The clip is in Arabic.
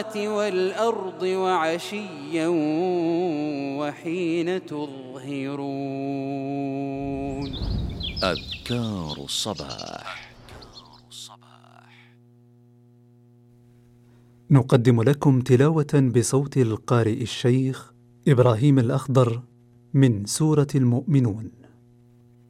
والأرض وعشيا وحين تظهرون. أذكار الصباح. نقدم لكم تلاوة بصوت القارئ الشيخ إبراهيم الأخضر من سورة المؤمنون.